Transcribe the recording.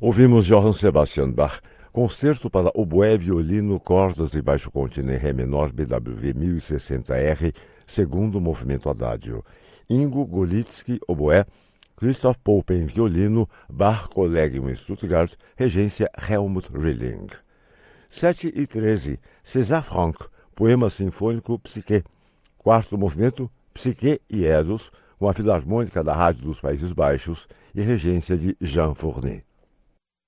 Ouvimos Johann Sebastian Bach, concerto para oboé, violino, cordas e baixo contínuo em Ré menor BWV 1060R, segundo movimento Adagio. Ingo Golitsky, oboé, Christoph Popen, violino, Bach Collegium em Stuttgart, regência Helmut Rilling. 7h13, César Franck, poema sinfônico Psique. Quarto movimento, Psique e Eros, com a Filarmônica da Rádio dos Países Baixos e regência de Jean Fournet.